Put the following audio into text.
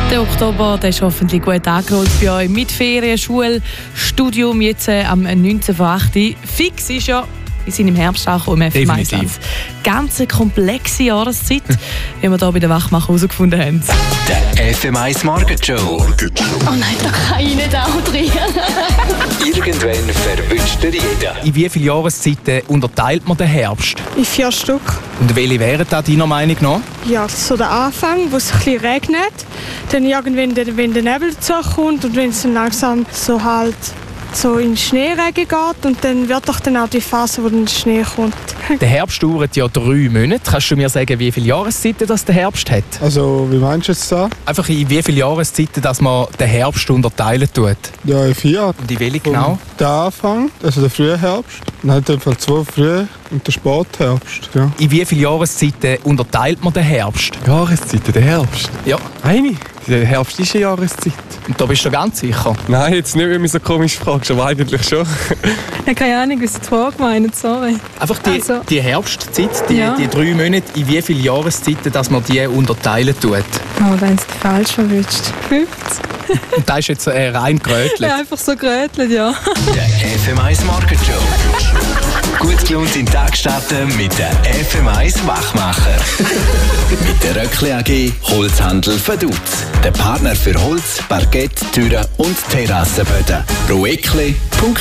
Der Oktober, der ist hoffentlich gut angerollt bei euch. Mit Ferien, Schule, Studium jetzt am 19.08. Fix ist ja, wir sind im Herbst auch im FM1. Ganz eine komplexe Jahreszeit, wie wir hier bei der Wachmacher herausgefunden haben. Der FM1 Market Show. Oh nein, da kann ich nicht auch drin. Irgendwann verwünscht ihr jeden. In wie viele Jahreszeiten unterteilt man den Herbst? In 4 Stück. Und welche wären da deiner Meinung nach? Ja, so der Anfang, wo es ein bisschen regnet. Dann irgendwann, wenn der Nebel dazukommt und wenn es dann langsam so in den Schneeregen geht. Und dann wird doch dann auch die Phase, wo dann der Schnee kommt. Der Herbst dauert ja 3 Monate. Kannst du mir sagen, wie viele Jahreszeiten das der Herbst hat? Also, wie meinst du jetzt da? Einfach in wie viele Jahreszeiten, dass man den Herbst unterteilen tut? Ja, in 4. Und in welche genau? Der Anfang, also der frühe Herbst. Dann hat einfach 2 Früh- und der Spätherbst. Ja. In wie viele Jahreszeiten unterteilt man den Herbst? Jahreszeiten, der Herbst? Ja. Eine? Der Herbst ist eine Jahreszeit. Und da bist du ganz sicher? Nein, jetzt nicht, wenn du mich so komisch fragst, aber eigentlich schon. Ja, keine Ahnung, was die Frage meint, sorry. Einfach die Herbstzeit, Ja. die 3 Monate, in wie viele Jahreszeiten, dass man die unterteilen tut? Oh, da haben sie falsch verwünscht. 50? Und das ist jetzt rein gerötelt. Ja, einfach so gerötelt, ja. Der FM1 Market Show. Gut gelohnt in den Tag starten mit der FM1 Wachmacher. Mit der Röckli AG Holzhandel Vaduz. Der Partner für Holz, Parkett, Türen und Terrassenböden. roeckli.ch